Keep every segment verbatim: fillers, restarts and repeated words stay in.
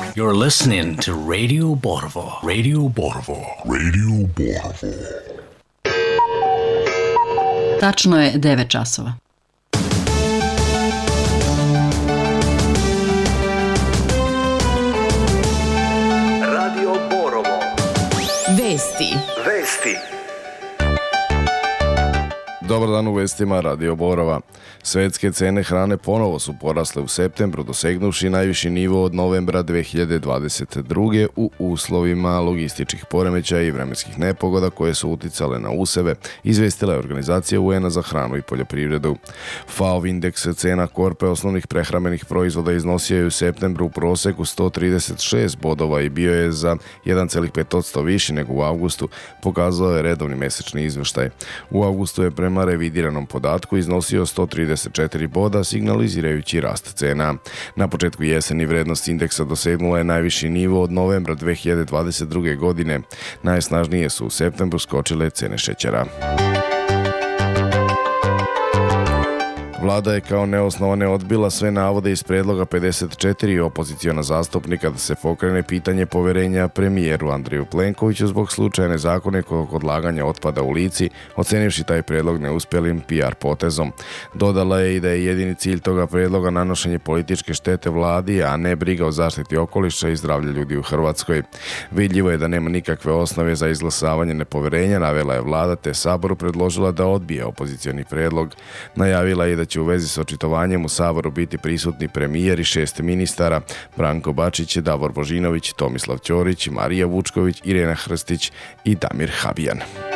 You're listening to Radio Borovo. Radio Borovo. Radio Borovo. Tačno je devet časova. Radio Borovo. Vesti. Vesti. Dobar dan u vestima Radio Borova. Svetske cene hrane ponovo su porasle u septembru, dosegnuvši najviši nivo od novembra dve hiljade dvadeset druge. u uslovima logističkih poremećaja i vremenskih nepogoda koje su uticale na useve, izvestila je Organizacija U N a za hranu i poljoprivredu. F A O indeks cena korpe osnovnih prehrambenih proizvoda iznosio je u septembru u proseku sto trideset šest bodova i bio je za jedan zarez pet posto viši nego u avgustu, pokazao je redovni mesečni izveštaj. U avgustu je prema revidiranom podatku iznosio sto trideset četiri boda, signalizirajući rast cena. Na početku jeseni vrednost indeksa dosegnula je najviši nivo od novembra dve hiljade dvadeset druge. godine. Najsnažnije su u septembru skočile cene šećera. Vlada je kao neosnovane odbila sve navode iz predloga pedeset četiri opoziciona zastupnika da se pokrene pitanje poverenja premijeru Andreju Plenkoviću zbog slučaja nezakonitog odlaganja otpada u Lici, ocenivši taj predlog neuspjelim P R potezom. Dodala je i da je jedini cilj toga predloga nanošenje političke štete vladi, a ne briga o zaštiti okoliša i zdravlja ljudi u Hrvatskoj. Vidljivo je da nema nikakve osnove za izglasavanje nepoverenja, navela je vlada, te Saboru predložila da odbije opozicioni predlog. Najavila je da će u vezi s očitovanjem u Saboru biti prisutni premijer i šest ministara: Branko Bačić, Davor Božinović, Tomislav Ćorić, Marija Vučković, Irena Hrstić i Damir Habijan.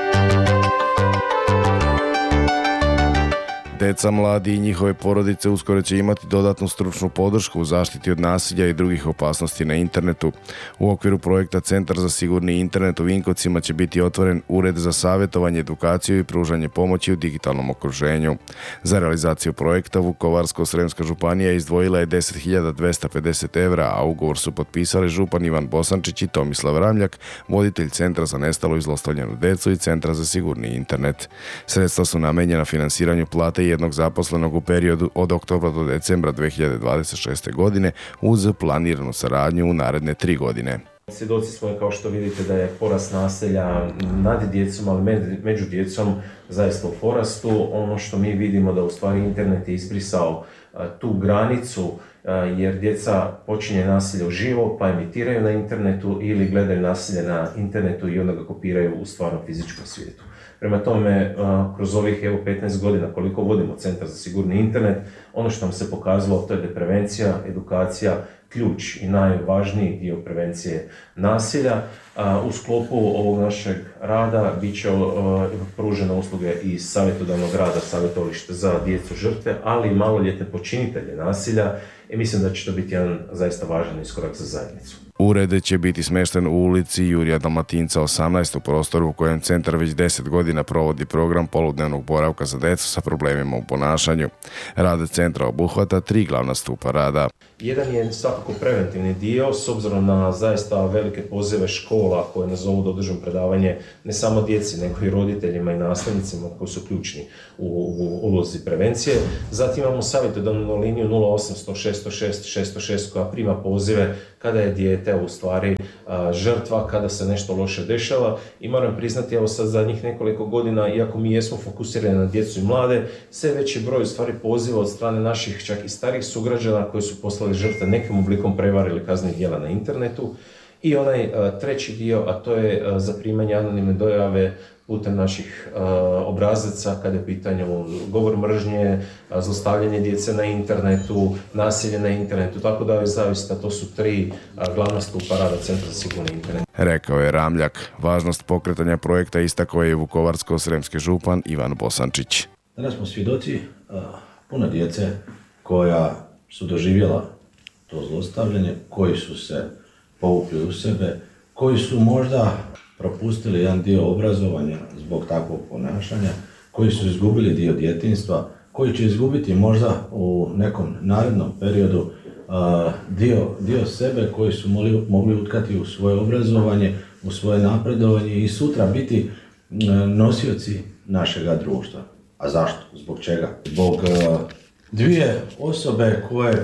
Deca, mladi i njihove porodice uskoro će imati dodatnu stručnu podršku u zaštiti od nasilja i drugih opasnosti na internetu. U okviru projekta Centar za sigurni internet u Vinkovcima će biti otvoren ured za savjetovanje, edukaciju i pružanje pomoći u digitalnom okruženju. Za realizaciju projekta Vukovarsko-sremska županija izdvojila je deset hiljada dvesta pedeset evra, a ugovor su potpisali župan Ivan Bosančić i Tomislav Ramljak, voditelj Centra za nestalu i zlostavljanu decu i Centra za sigurni internet. Sredstva su namenjena finansiranju plate jednog zaposlenog u periodu od oktobra do decembra dve hiljade dvadeset šeste. godine uz planiranu saradnju u naredne tri godine. Svjedoci smo, kao što vidite, da je porast nasilja nad djecom, ali među djecom zaista u porastu. Ono što mi vidimo da u stvari internet je izbrisao tu granicu, jer djeca počinje nasilje uživo pa emitiraju na internetu ili gledaju nasilje na internetu i onda ga kopiraju u stvarnom fizičkom svijetu. Prema tome, kroz ovih evo petnaest godina koliko vodimo Centar za sigurni internet, ono što nam se pokazalo to je da je prevencija, edukacija, ključ i najvažniji dio prevencije nasilja. U sklopu ovog našeg rada bit će pružene usluge i savjetodavnog rada, savjetovalište za djecu žrtve, ali i maloljetne počinitelje nasilja. I mislim da će to biti jedan zaista važan iskorak za zajednicu. Ured će biti smješten u ulici Jurija Dalmatinca osamnaest u prostoru u kojem centar već deset godina provodi program poludnevnog boravka za djecu sa problemima u ponašanju. Rad centra obuhvata tri glavna stupa rada. Jedan je svakako preventivni dio, s obzirom na zaista velike pozive škola koje nas zovu da održim predavanje ne samo djeci, nego i roditeljima i nastavnicima koji su ključni u, u ulozi prevencije. Zatim imamo savjetodavnu liniju nula osamsto šesto šest šesto šest koja prima pozive kada je dijete u stvari a, žrtva, kada se nešto loše dešava. I moram priznati, evo sad zadnjih nekoliko godina, iako mi jesmo fokusirani na djecu i mlade, sve veći broj u stvari poziva od strane naših čak i starih sugrađana koji su poslali žrtve nekim oblikom prevare ili kaznenih djela na internetu. I onaj a, treći dio, a to je a, zaprimanje anonimne dojave putem naših a, obrazaca kada je u pitanju govor mržnje, a, zlostavljanje djece na internetu, nasilje na internetu, tako da je zaista to su tri a, glavna stupa rada Centra za sigurni internet. Rekao je Ramljak. Važnost pokretanja projekta istakao je i Vukovarsko-sremski župan Ivan Bosančić. Danas smo svjedoci a, puno djece koja su doživjela to zlostavljanje, koji su se povukli u sebe, koji su možda propustili jedan dio obrazovanja zbog takvog ponašanja, koji su izgubili dio djetinjstva, koji će izgubiti možda u nekom narednom periodu uh, dio, dio sebe koji su mogli, mogli utkati u svoje obrazovanje, u svoje napredovanje i sutra biti uh, nosioci našega društva. A zašto? Zbog čega? Zbog uh, dvije osobe koje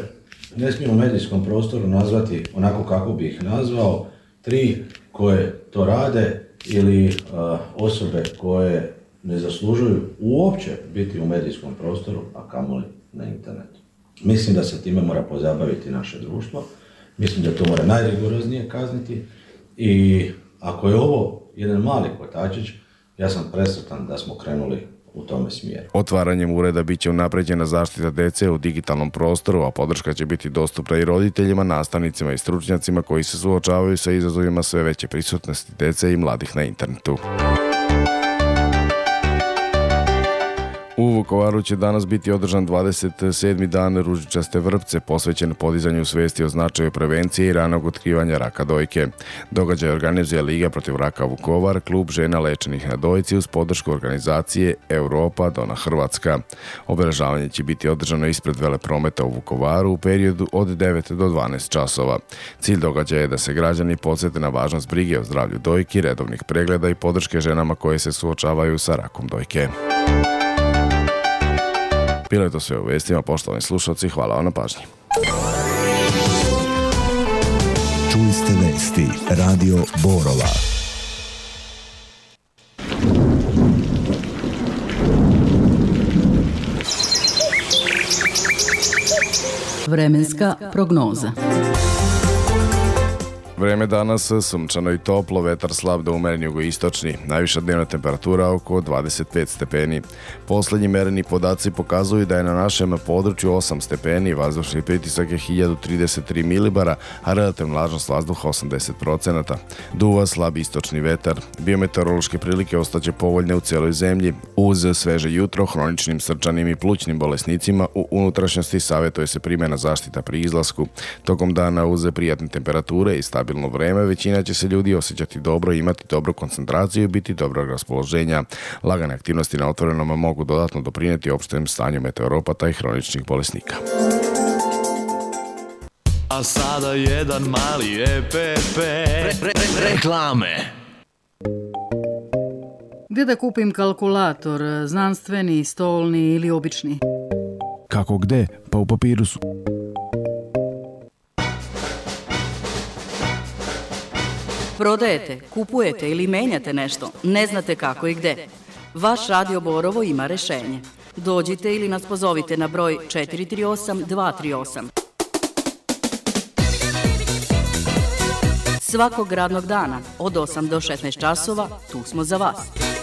ne smijem u medijskom prostoru nazvati onako kako bi ih nazvao, tri koje to rade ili uh, osobe koje ne zaslužuju uopće biti u medijskom prostoru, a kamoli na internetu. Mislim da se time mora pozabaviti naše društvo, mislim da to mora najrigoroznije kazniti i ako je ovo jedan mali kotačić, ja sam presretan da smo krenuli u tome smjeru. Otvaranjem ureda bit će unapređena zaštita dece u digitalnom prostoru, a podrška će biti dostupna i roditeljima, nastavnicima i stručnjacima koji se suočavaju sa izazovima sve veće prisutnosti dece i mladih na internetu. U Vukovaru će danas biti održan dvadeset sedmi dan ružičaste vrpce, posvećen podizanju svesti o značaju prevencije i ranog otkrivanja raka dojke. Događaj organizuje Liga protiv raka Vukovar, klub žena lečenih na dojci uz podršku organizacije Europa Dona Hrvatska. Obeležavanje će biti održano ispred Veleprometa u Vukovaru u periodu od devet do dvanaest časova. Cilj događaja je da se građani podsjete na važnost brige o zdravlju dojki, redovnih pregleda i podrške ženama koje se suočavaju sa rakom dojke. Bilo je to sve u vestima, poštovani slušalci, hvala vam na pažnji. Čuli ste vesti Radio Borova. Vremenska prognoza. Vreme danas sunčano i toplo, vetar slab do umeren jugoistočni, najviša dnevna temperatura oko dvadeset pet stepeni. Poslednji mereni podaci pokazuju da je na našem području osam stepeni, vazdušni pritisak je hiljadu trideset tri milibara, a relativna vlažnost vazduha osamdeset procenata. Duva slab istočni vetar. Biometeorološke prilike ostaće povoljne u cijeloj zemlji. Uz sveže jutro, hroničnim srčanim i plućnim bolesnicima u unutrašnjosti savjetuje se primjena zaštita pri izlasku. Tokom dana uz prijatne temperature i stabilne vreme, većina će se ljudi osjećati dobro, imati dobru koncentraciju i biti dobrog raspoloženja. Lagane aktivnosti na otvorenom mogu dodatno doprinijeti opštem stanju meteoropata i hroničnih bolesnika. A sada jedan mali E P P. Re, re, re, reklame. Gdje da kupim kalkulator, znanstveni, stolni ili obični? Kako gde? Pa u papiru su. Prodajete, kupujete ili menjate nešto, ne znate kako i gde. Vaš Radio Borovo ima rešenje. Dođite ili nas pozovite na broj četiri tri osam dva tri osam. Svakog radnog dana od osam do šesnaest časova tu smo za vas.